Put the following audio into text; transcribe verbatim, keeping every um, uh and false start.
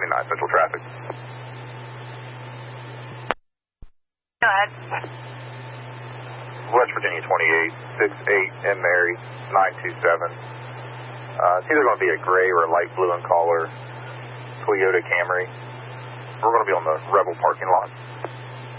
twenty-nine, Central Traffic. Go ahead. West Virginia twenty-eight, six eight, M. Mary, nine two seven. Uh, it's either going to be a gray or a light blue in color Toyota Camry. We're going to be on the Rebel parking lot.